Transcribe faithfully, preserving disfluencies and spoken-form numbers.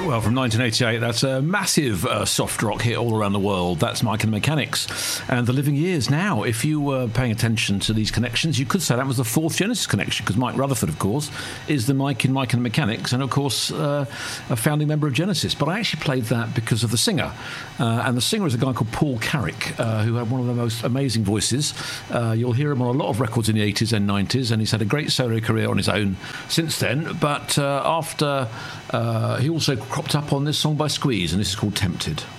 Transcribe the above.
Well, from nineteen eighty-eight, that's a massive uh, soft rock hit all around the world. That's Mike and the Mechanics and The Living Years. Now, if you were paying attention to these connections, you could say that was the fourth Genesis connection, because Mike Rutherford, of course, is the Mike in Mike and the Mechanics, and, of course, uh, a founding member of Genesis. But I actually played that because of the singer. Uh, and the singer is a guy called Paul Carrick, uh, who had one of the most amazing voices. Uh, you'll hear him on a lot of records in the eighties and nineties, and he's had a great solo career on his own since then. But uh, after... Uh, he also cropped up on this song by Squeeze, and this is called Tempted.